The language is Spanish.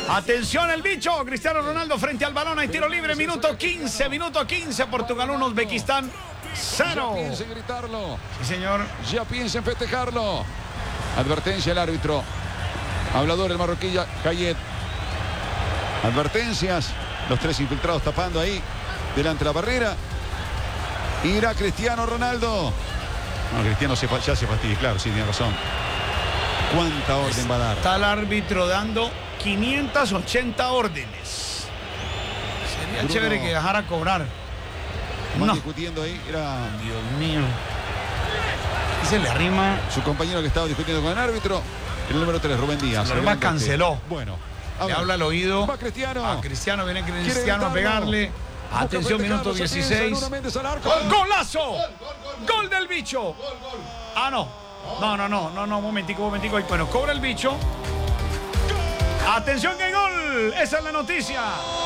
Atención el bicho, Cristiano Ronaldo frente al balón, hay tiro libre, minuto 15, Portugal 1, Uzbekistán 0. Ya piensa en gritarlo. Sí, señor. Ya piensa en festejarlo. Advertencia al árbitro. Hablador el marroquí Kayet. Advertencias. Los tres infiltrados tapando ahí delante de la barrera. Irá Cristiano Ronaldo. No, Cristiano ya se fastidia, claro, sí, tiene razón. ¿Cuánta orden va a dar? Está el árbitro dando 580 órdenes. Sería Bruno, chévere que dejara cobrar. Van No. discutiendo ahí. Era Dios mío. Y se le arrima. su compañero que estaba discutiendo con el árbitro. El número 3, Rubén Díaz. Se le arrima, canceló. Bueno. Le habla al oído. Va Cristiano. A Cristiano, viene Cristiano a pegarle. Busca Atención, minuto festejarlo, se 16. piensa, Nuno Méndez al arco. ¡Golazo! ¡Gol del bicho! Ah, no. No, momentico. Bueno, cobra el bicho. Atención que hay gol. Esa es la noticia.